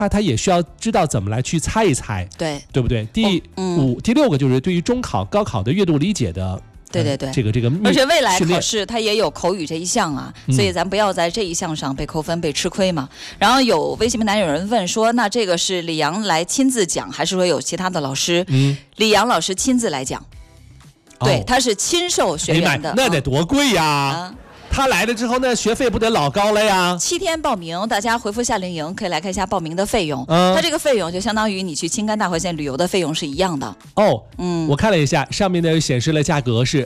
那他也需要知道怎么来去猜一猜，对不对？第六个就是对于中考、高考的阅读理解的。 对， 这个， 而且未来考试它也有口语这一项啊，所以咱不要在这一项上被扣分、被吃亏嘛。然后有微信平台有人问说，那这个是李阳来亲自讲，还是说有其他的老师？李阳老师亲自来讲，对，他是亲授学员的， 那得多贵呀！他来了之后呢，学费不得老高了呀 ？7天报名，大家回复夏令营可以来看一下报名的费用。它这个费用就相当于你去青甘大回县旅游的费用是一样的。 我看了一下，上面呢显示了价格是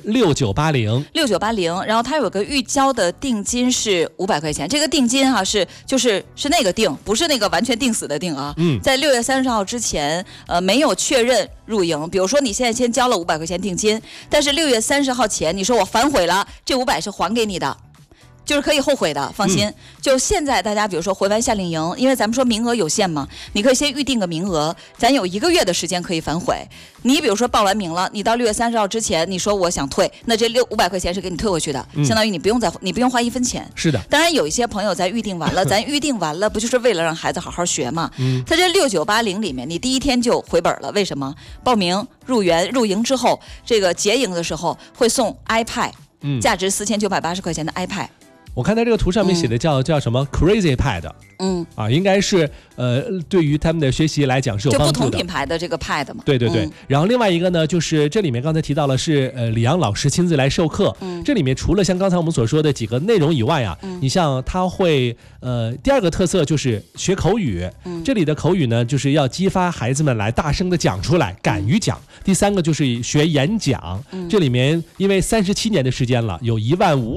6980， 然后它有个预交的定金是500块钱。这个定金是那个定，不是那个完全定死的定啊。在6月30号之前，没有确认入营。比如说你现在先交了500块钱定金，但是6月30号前你说我反悔了，这500是还给你的。就是可以后悔的，放心。就现在大家比如说回完夏令营，因为咱们说名额有限嘛，你可以先预定个名额，咱有1个月的时间可以反悔。你比如说报完名了，你到6月30号之前你说我想退，那这500块钱是给你退回去的，相当于你不用花1分钱。 是的。 当然有一些朋友咱预定完了，咱预定完了不就是为了让孩子好好学嘛？在这6980里面，你第1天就回本了，为什么？报名入营之后，这个结营的时候会送 iPad，价值4980块钱的 iPad。 我看到这个图上面写的叫什么 Crazy Pad，应该是对于他们的学习来讲是有帮助的。 就不同品牌的这个 Pad 嘛。 对。然后另外一个呢，就是这里面刚才提到了是李阳老师亲自来授课。这里面除了像刚才我们所说的几个内容以外啊，你像他会第二个特色就是学口语。这里的口语呢，就是要激发孩子们来大声的讲出来，敢于讲。第3个就是学演讲。这里面因为37年的时间了，有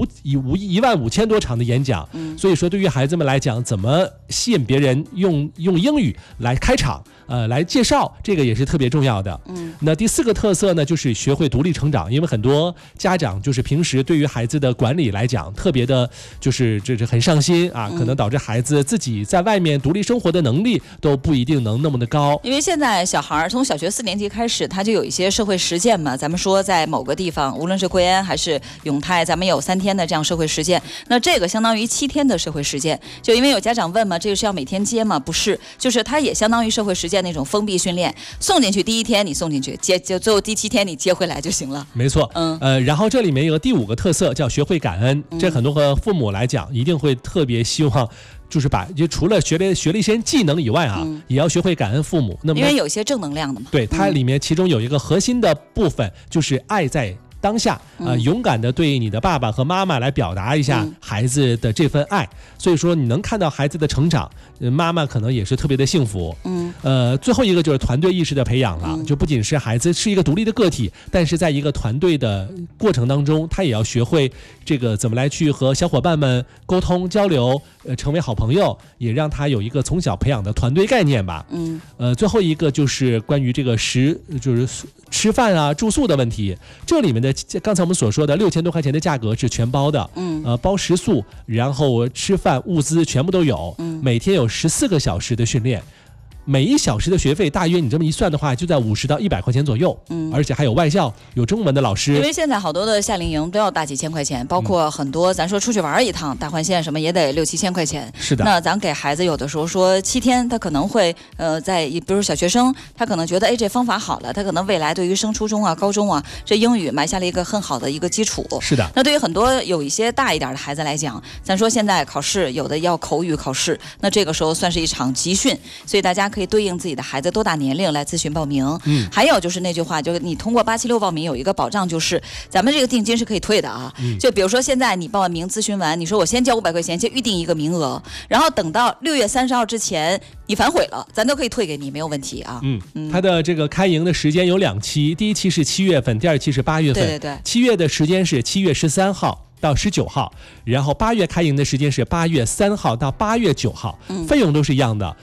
15000多场的演讲，所以说对于孩子们来讲，怎么吸引别人用英语来开场，来介绍，这个也是特别重要的。那第4个特色呢，就是学会独立成长，因为很多家长就是平时对于孩子的管理来讲，特别的就是很上心啊，可能导致孩子自己在外面独立生活的能力都不一定能那么的高。 因为现在小孩从小学4年级开始，他就有一些社会实践嘛。咱们说在某个地方，无论是贵安还是永泰，咱们有3天的这样社会实践。那这个相当于7天的社会实践。就因为有家长问嘛，这个是要每天接吗？不是，就是它也相当于社会实践那种封闭训练。送进去第1天你送进去，就最后第7天你接回来就行了。 没错。然后这里面有个第5个特色叫学会感恩。这很多个父母来讲，一定会特别希望。就是除了学了一些技能以外啊，也要学会感恩父母。那么因为有一些正能量的嘛。 对，它里面其中有一个核心的部分，就是爱在当下，勇敢的对你的爸爸和妈妈来表达一下孩子的这份爱。所以说你能看到孩子的成长，妈妈可能也是特别的幸福。最后一个就是团队意识的培养了，就不仅是孩子是一个独立的个体，但是在一个团队的过程当中，他也要学会这个怎么来去和小伙伴们沟通交流，成为好朋友，也让他有一个从小培养的团队概念吧。最后一个就是关于这个就是吃饭啊住宿的问题。这里面的刚才我们所说的6000多块钱的价格是全包的，包食宿，然后吃饭物资全部都有，每天有14个小时的训练。每1小时的学费大约你这么一算的话，就在50到100块钱左右。而且还有外教，有中文的老师。 因为现在好多的夏令营都要大几千块钱，包括很多咱说出去玩一趟，大环线什么也得6、7千块钱。 是的。 那咱给孩子有的时候说7天，他可能会比如小学生，他可能觉得这方法好了，他可能未来对于升初中啊、高中啊，这英语埋下了一个很好的一个基础。 是的。 那对于很多有一些大一点的孩子来讲，咱说现在考试有的要口语考试，那这个时候算是一场集训，所以大家可以对应自己的孩子多大年龄来咨询报名。还有就是那句话，就是你通过876报名有一个保障，就是咱们这个定金是可以退的啊。就比如说现在你报完名咨询完，你说我先交500块钱先预定一个名额，然后等到6月30号之前你反悔了，咱都可以退给你，没有问题啊。 它的这个开营的时间有2期，第1期是7月份，第2期是8月份。 对。 7月的时间是7月13号到19号，然后8月开营的时间是8月3号到8月9号，费用都是一样的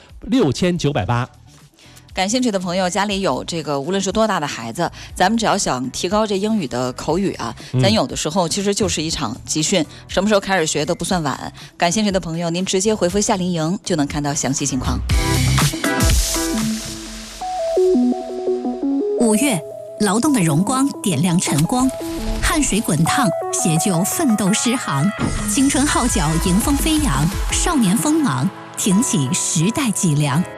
，6980。 感兴趣的朋友家里有这个无论是多大的孩子，咱们只要想提高这英语的口语啊，咱有的时候其实就是一场集训，什么时候开始学都不算晚。感兴趣的朋友您直接回复夏令营就能看到详细情况。 5月，劳动的荣光点亮晨光，汗水滚烫写就奋斗诗行，青春号角迎风飞扬，少年锋芒挺起时代脊梁。